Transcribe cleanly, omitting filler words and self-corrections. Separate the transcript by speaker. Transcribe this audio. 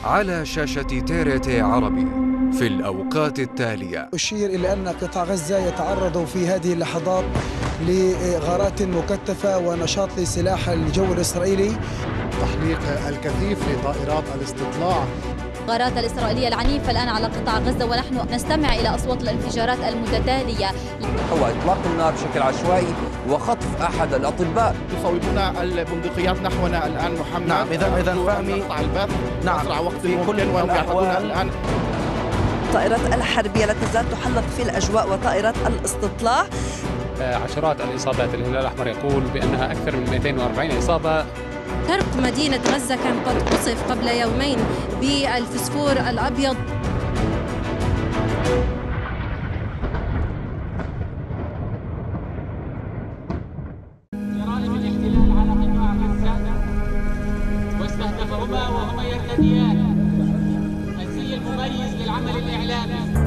Speaker 1: على شاشة TRT عربي في الأوقات التالية.
Speaker 2: أشير إلى أن قطاع غزة يتعرض في هذه اللحظات لغارات مكثفة ونشاط لسلاح الجو الإسرائيلي.
Speaker 3: تحليق الكثيف لطائرات الاستطلاع.
Speaker 4: الغارات الإسرائيلية العنيفة الآن على قطاع غزة، ونحن نستمع إلى أصوات الانفجارات المتتالية.
Speaker 5: هو إطلاق النار بشكل عشوائي وخطف أحد الأطباء.
Speaker 6: يصوبون البندقيات نحونا الآن محمد.
Speaker 7: نعم، إذا فهمي
Speaker 6: نعم أسرع وقت ممكن، وهم يعتقدون الآن.
Speaker 8: الطائرات الحربية لا تزال تحلق في الأجواء وطائرات الاستطلاع.
Speaker 9: عشرات الإصابات، الهلال الأحمر يقول بأنها أكثر من 240 إصابة.
Speaker 10: شرق مدينة غزة كان قد قصف قبل يومين بالفسفور الأبيض.
Speaker 11: جرائم الاحتلال على قطاع غزة واستهدفهما وهما يرتديان الزي المميز للعمل الإعلامي.